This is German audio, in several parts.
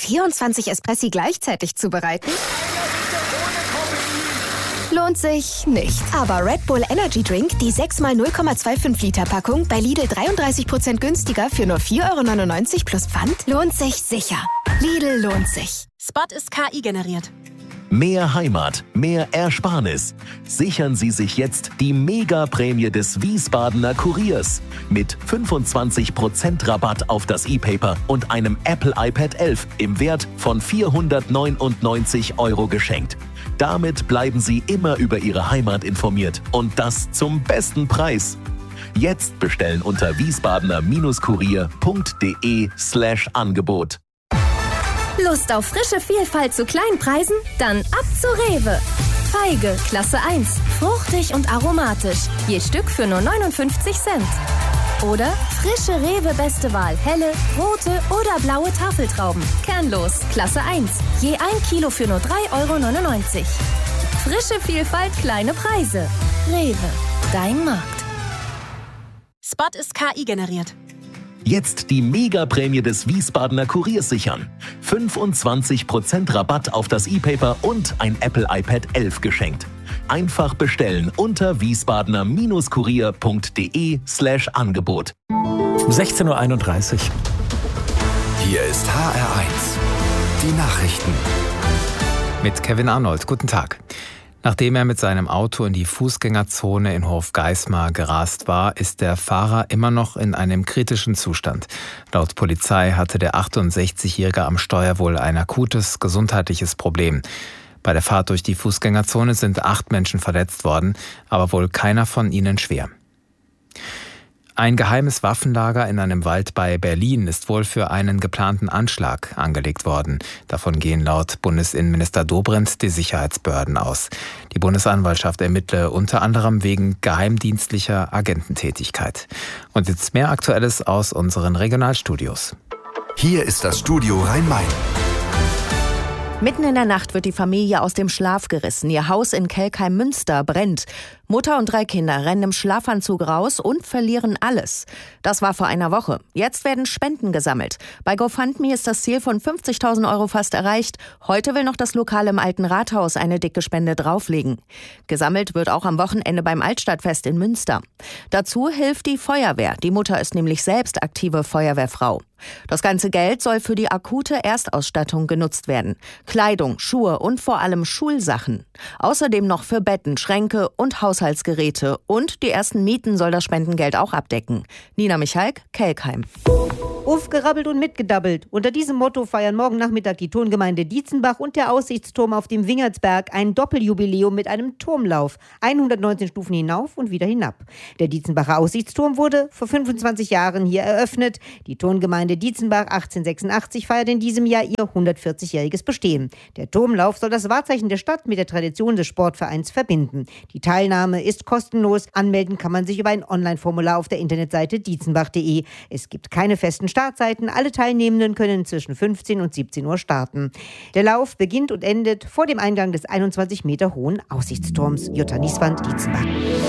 24 Espressi gleichzeitig zubereiten? Lohnt sich nicht. Aber Red Bull Energy Drink, die 6x 0,25 Liter Packung, bei Lidl 33% günstiger für nur 4,99 € plus Pfand, lohnt sich sicher. Lidl lohnt sich. Spot ist KI generiert. Mehr Heimat, mehr Ersparnis. Sichern Sie sich jetzt die Mega-Prämie des Wiesbadener Kuriers mit 25% Rabatt auf das E-Paper und einem Apple iPad 11 im Wert von 499 € geschenkt. Damit bleiben Sie immer über Ihre Heimat informiert und das zum besten Preis. Jetzt bestellen unter wiesbadener-kurier.de/Angebot. Lust auf frische Vielfalt zu kleinen Preisen? Dann ab zu Rewe. Feige, Klasse 1. Fruchtig und aromatisch. Je Stück für nur 59 Cent. Oder frische Rewe Beste Wahl. Helle, rote oder blaue Tafeltrauben. Kernlos, Klasse 1. Je 1 Kilo für nur 3,99 €. Frische Vielfalt, kleine Preise. Rewe, dein Markt. Spot ist KI generiert. Jetzt die Mega-Prämie des Wiesbadener Kuriers sichern. 25% Rabatt auf das E-Paper und ein Apple iPad 11 geschenkt. Einfach bestellen unter wiesbadener-kurier.de/Angebot. 16:31 Uhr. Hier ist HR1. Die Nachrichten. Mit Kevin Arnold. Guten Tag. Nachdem er mit seinem Auto in die Fußgängerzone in Hofgeismar gerast war, ist der Fahrer immer noch in einem kritischen Zustand. Laut Polizei hatte der 68-Jährige am Steuer wohl ein akutes gesundheitliches Problem. Bei der Fahrt durch die Fußgängerzone sind 8 Menschen verletzt worden, aber wohl keiner von ihnen schwer. Ein geheimes Waffenlager in einem Wald bei Berlin ist wohl für einen geplanten Anschlag angelegt worden. Davon gehen laut Bundesinnenminister Dobrindt die Sicherheitsbehörden aus. Die Bundesanwaltschaft ermittle unter anderem wegen geheimdienstlicher Agententätigkeit. Und jetzt mehr Aktuelles aus unseren Regionalstudios. Hier ist das Studio Rhein-Main. Mitten in der Nacht wird die Familie aus dem Schlaf gerissen. Ihr Haus in Kelkheim-Münster brennt. Mutter und 3 Kinder rennen im Schlafanzug raus und verlieren alles. Das war vor einer Woche. Jetzt werden Spenden gesammelt. Bei GoFundMe ist das Ziel von 50.000 € fast erreicht. Heute will noch das Lokal im Alten Rathaus eine dicke Spende drauflegen. Gesammelt wird auch am Wochenende beim Altstadtfest in Münster. Dazu hilft die Feuerwehr. Die Mutter ist nämlich selbst aktive Feuerwehrfrau. Das ganze Geld soll für die akute Erstausstattung genutzt werden. Kleidung, Schuhe und vor allem Schulsachen. Außerdem noch für Betten, Schränke und Haushaltsgeräte. Und die ersten Mieten soll das Spendengeld auch abdecken. Nina Michalk, Kelkheim. Aufgerabbelt und mitgedabbelt. Unter diesem Motto feiern morgen Nachmittag die Tongemeinde Dietzenbach und der Aussichtsturm auf dem Wingertsberg ein Doppeljubiläum mit einem Turmlauf. 119 Stufen hinauf und wieder hinab. Der Dietzenbacher Aussichtsturm wurde vor 25 Jahren hier eröffnet. Die Tongemeinde Dietzenbach 1886 feiert in diesem Jahr ihr 140-jähriges Bestehen. Der Turmlauf soll das Wahrzeichen der Stadt mit der Tradition des Sportvereins verbinden. Die Teilnahme ist kostenlos. Anmelden kann man sich über ein Online-Formular auf der Internetseite dietzenbach.de. Es gibt keine festen Startzeiten. Alle Teilnehmenden können zwischen 15 und 17 Uhr starten. Der Lauf beginnt und endet vor dem Eingang des 21 Meter hohen Aussichtsturms. Jutta Nieswand, Dietzenbach.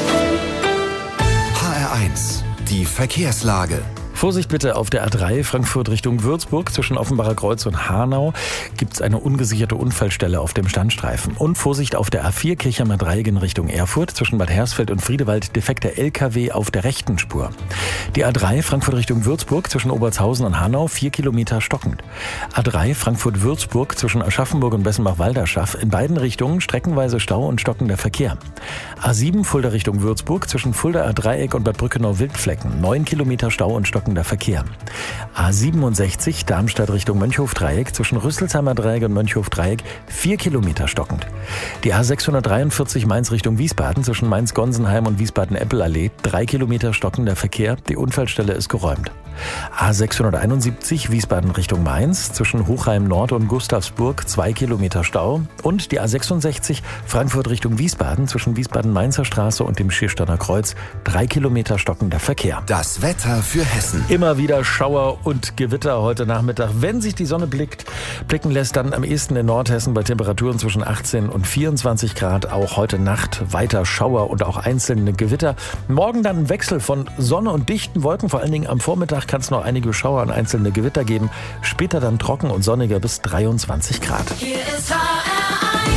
HR1, die Verkehrslage. Vorsicht bitte auf der A3 Frankfurt Richtung Würzburg. Zwischen Offenbacher Kreuz und Hanau gibt es eine ungesicherte Unfallstelle auf dem Standstreifen. Und Vorsicht auf der A4 Kirchheimer Dreieck in Richtung Erfurt. Zwischen Bad Hersfeld und Friedewald defekter LKW auf der rechten Spur. Die A3 Frankfurt Richtung Würzburg zwischen Obertshausen und Hanau 4 Kilometer stockend. A3 Frankfurt-Würzburg zwischen Aschaffenburg und Bessenbach-Walderschaff in beiden Richtungen streckenweise Stau und stockender Verkehr. A7 Fulda Richtung Würzburg zwischen Fuldaer Dreieck und Bad Brückenau-Wildflecken 9 Kilometer Stau und stockender Verkehr. A67 Darmstadt Richtung Mönchhof-Dreieck zwischen Rüsselsheimer Dreieck und Mönchhof-Dreieck 4 Kilometer stockend. Die A643 Mainz Richtung Wiesbaden zwischen Mainz-Gonsenheim und Wiesbaden-Eppelallee 3 Kilometer stockender Verkehr. Die Unfallstelle ist geräumt. A671 Wiesbaden Richtung Mainz zwischen Hochheim Nord und Gustavsburg 2 Kilometer Stau. Und die A66 Frankfurt Richtung Wiesbaden zwischen Wiesbaden-Mainzer Straße und dem Schiersteiner Kreuz 3 Kilometer stockender Verkehr. Das Wetter für Hessen. Immer wieder Schauer und Gewitter heute Nachmittag. Wenn sich die Sonne blicken lässt, dann am ehesten in Nordhessen bei Temperaturen zwischen 18 und 24 Grad. Auch heute Nacht weiter Schauer und auch einzelne Gewitter. Morgen dann ein Wechsel von Sonne und dichten Wolken. Vor allen Dingen am Vormittag kann es noch einige Schauer und einzelne Gewitter geben. Später dann trocken und sonniger bis 23 Grad. Hier ist HR1.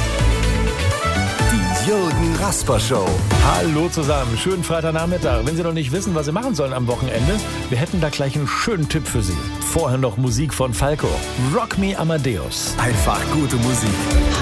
Die Jürgen Rasper Show. Hallo zusammen, schönen Freitagnachmittag. Wenn Sie noch nicht wissen, was Sie machen sollen am Wochenende, wir hätten da gleich einen schönen Tipp für Sie. Vorher noch Musik von Falco. Rock Me Amadeus. Einfach gute Musik.